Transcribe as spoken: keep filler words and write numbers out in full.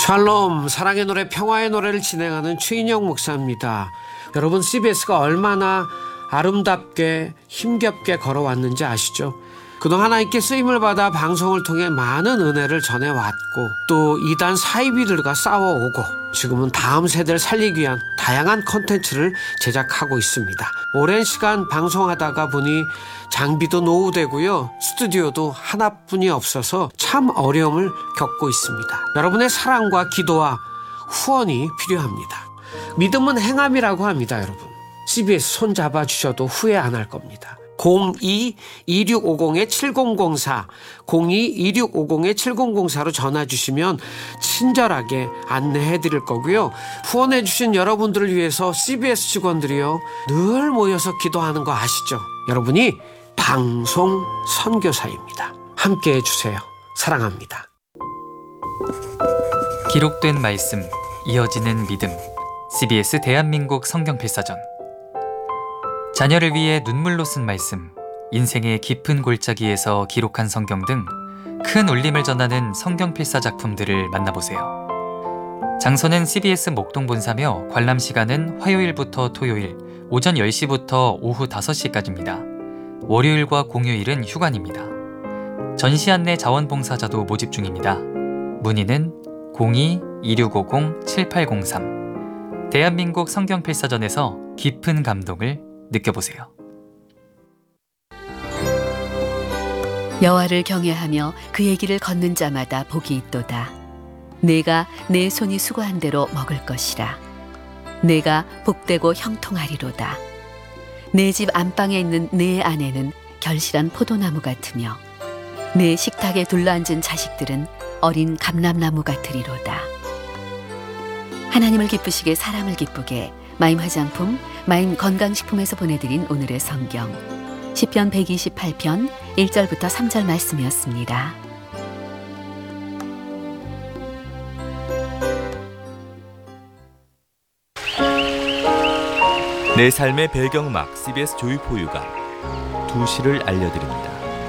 샬롬, 사랑의 노래, 평화의 노래를 진행하는 최인영 목사입니다. 여러분, 씨비에스가 얼마나 아름답게 힘겹게 걸어왔는지 아시죠? 그동안 하나님께 쓰임을 받아 방송을 통해 많은 은혜를 전해왔고 또 이단 사이비들과 싸워오고 지금은 다음 세대를 살리기 위한 다양한 콘텐츠를 제작하고 있습니다. 오랜 시간 방송하다가 보니 장비도 노후되고요. 스튜디오도 하나뿐이 없어서 참 어려움을 겪고 있습니다. 여러분의 사랑과 기도와 후원이 필요합니다. 믿음은 행함이라고 합니다, 여러분. 씨비에스 손 잡아주셔도 후회 안 할 겁니다. 공이 이육오공 칠공공사 공이 이육오공 칠공공사로 전화 주시면 친절하게 안내해 드릴 거고요. 후원해 주신 여러분들을 위해서 씨비에스 직원들이요 늘 모여서 기도하는 거 아시죠? 여러분이 방송 선교사입니다. 함께해 주세요. 사랑합니다. 기록된 말씀, 이어지는 믿음. 씨비에스 대한민국 성경필사전. 자녀를 위해 눈물로 쓴 말씀, 인생의 깊은 골짜기에서 기록한 성경 등 큰 울림을 전하는 성경필사 작품들을 만나보세요. 장소는 씨비에스 목동본사며 관람 시간은 화요일부터 토요일 오전 열 시부터 오후 다섯 시까지입니다. 월요일과 공휴일은 휴관입니다. 전시 안내 자원봉사자도 모집 중입니다. 문의는 공이 이육오공 칠팔공삼. 대한민국 성경필사전에서 깊은 감동을 느껴보세요. 여호와를 경외하며 그의 길을 걷는 자마다 복이 있도다. 내가 내 손이 수고한 대로 먹을 것이라. 내가 복되고 형통하리로다. 내 집 안방에 있는 내 아내는 결실한 포도나무 같으며 내 식탁에 둘러앉은 자식들은 어린 감람나무 같으리로다. 하나님을 기쁘시게 사람을 기쁘게 마임 화장품, 마임 건강식품에서 보내드린 오늘의 성경 시편 백이십팔 편 일 절부터 삼 절 말씀이었습니다. 내 삶의 배경음악 씨비에스 조이포유가 두 시를 알려드립니다.